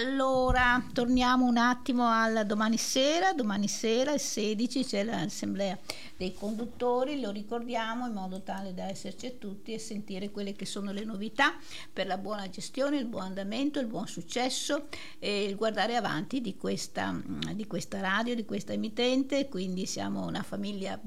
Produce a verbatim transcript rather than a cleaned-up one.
Allora, torniamo un attimo al domani sera. Domani sera, il sedici, c'è l'assemblea dei conduttori, lo ricordiamo in modo tale da esserci tutti e sentire quelle che sono le novità per la buona gestione, il buon andamento, il buon successo e il guardare avanti di questa, di questa radio, di questa emittente. Quindi siamo una famiglia